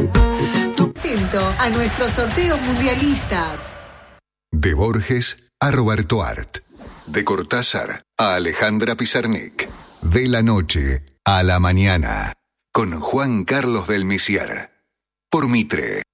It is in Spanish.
Atento a nuestros sorteos mundialistas. De Borges a Roberto Art. De Cortázar a Alejandra Pizarnik. De la noche a la mañana. Con Juan Carlos del Misier. Por Mitre.